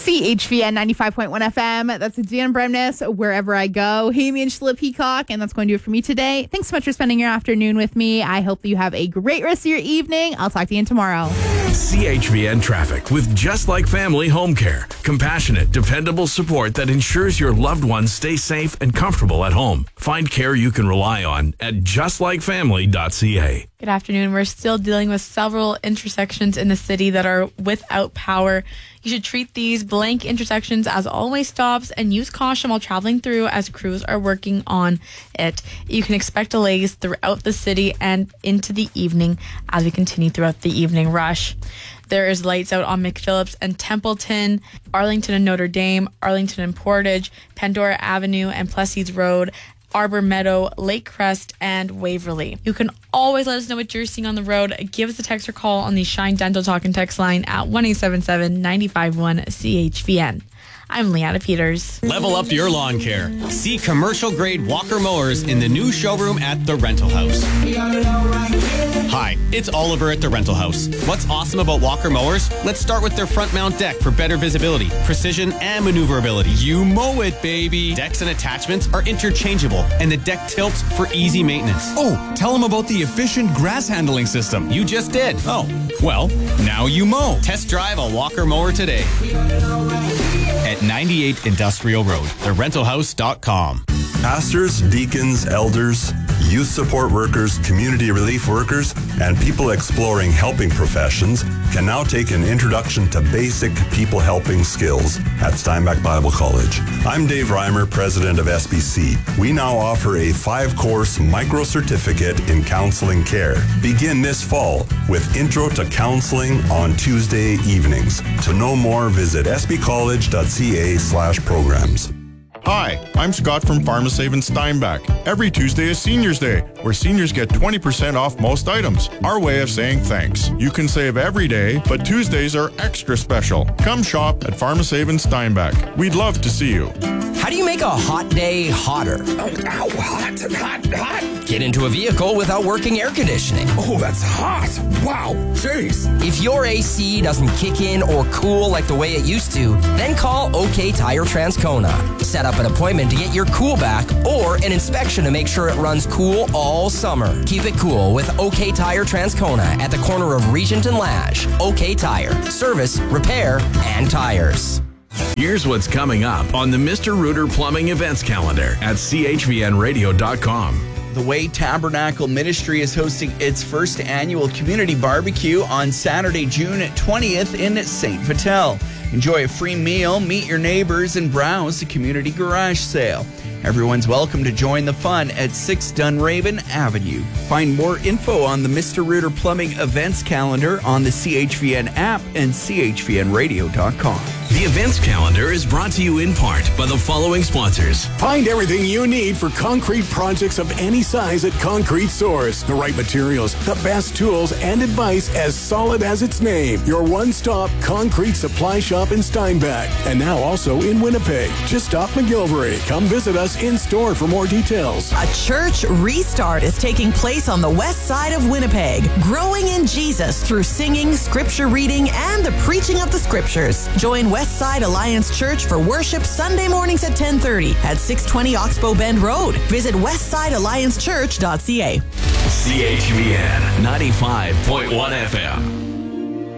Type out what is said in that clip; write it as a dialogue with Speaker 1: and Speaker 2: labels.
Speaker 1: CHVN 95.1 FM. That's Dan Bremnes, Wherever I Go. Hey, me and Sheila Peacock, and that's going to do it for me today. Thanks so much for spending your afternoon with me. I hope that you have a great rest of your evening. I'll talk to you tomorrow.
Speaker 2: CHVN Traffic with Just Like Family Home Care. Compassionate, dependable support that ensures your loved ones stay safe and comfortable at home. Find care you can rely on at justlikefamily.ca.
Speaker 3: Good afternoon. We're still dealing with several intersections in the city that are without power. You should treat these blank intersections as all-way stops and use caution while traveling through as crews are working on it. You can expect delays throughout the city and into the evening as we continue throughout the evening rush. There is lights out on McPhillips and Templeton, Arlington and Notre Dame, Arlington and Portage, Pandora Avenue and Plessis Road, Arbor Meadow, Lake Crest, and Waverly. You can always let us know what you're seeing on the road. Give us a text or call on the Shine Dental Talk and Text line at 1-877-951-CHVN. I'm Leanna Peters.
Speaker 4: Level up your lawn care. See commercial-grade Walker mowers in the new showroom at The Rental House. Hi, it's Oliver at The Rental House. What's awesome about Walker mowers? Let's start with their front mount deck for better visibility, precision, and maneuverability. You mow it, baby. Decks and attachments are interchangeable, and the deck tilts for easy maintenance.
Speaker 5: Oh, tell them about the efficient grass handling system.
Speaker 4: You just did.
Speaker 5: Oh, well, now you mow.
Speaker 4: Test drive a Walker mower today at 98 Industrial Road, therentalhouse.com.
Speaker 6: Pastors, deacons, elders, youth support workers, community relief workers, and people exploring helping professions can now take an introduction to basic people helping skills at Steinbach Bible College. I'm Dave Reimer, president of SBC. We now offer a 5-course micro-certificate in counseling care. Begin this fall with Intro to Counseling on Tuesday evenings. To know more, visit sbcollege.ca/programs.
Speaker 7: Hi, I'm Scott from PharmaSave in Steinbach. Every Tuesday is Seniors Day, where seniors get 20% off most items. Our way of saying thanks. You can save every day, but Tuesdays are extra special. Come shop at PharmaSave in Steinbach. We'd love to see you.
Speaker 8: How do you make a hot day hotter?
Speaker 9: Hot.
Speaker 8: Get into a vehicle without working air conditioning.
Speaker 9: Oh, that's hot. Wow, jeez.
Speaker 8: If your AC doesn't kick in or cool like the way it used to, then call OK Tire Transcona. Set up an appointment to get your cool back or an inspection to make sure it runs cool all summer. Keep it cool with OK Tire Transcona at the corner of Regent and Lash. OK Tire. Service, repair, and tires.
Speaker 2: Here's what's coming up on the Mr. Rooter Plumbing events calendar at chvnradio.com.
Speaker 10: The Way Tabernacle Ministry is hosting its first annual community barbecue on Saturday, June 20th in St. Vital. Enjoy a free meal, meet your neighbors, and browse the community garage sale. Everyone's welcome to join the fun at 6 Dunraven Avenue. Find more info on the Mr. Rooter Plumbing events calendar on the CHVN app and chvnradio.com.
Speaker 2: The events calendar is brought to you in part by the following sponsors.
Speaker 11: Find everything you need for concrete projects of any size at Concrete Source. The right materials, the best tools, and advice as solid as its name. Your one-stop concrete supply shop in Steinbach. And now also in Winnipeg. Just off McGilvery. Come visit us in store for more details.
Speaker 12: A church restart is taking place on the west side of Winnipeg. Growing in Jesus through singing, scripture reading, and the preaching of the scriptures. Join Westside Alliance Church for worship Sunday mornings at 10:30 at 620 Oxbow Bend Road. Visit westsidealliancechurch.ca.
Speaker 2: CHVN 95.1 FM.